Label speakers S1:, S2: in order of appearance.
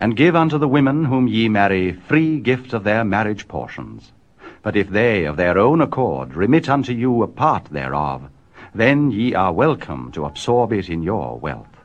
S1: And give unto the women whom ye marry free gift of their marriage portions. But if they of their own accord remit unto you a part thereof, then ye are welcome to absorb it in your wealth.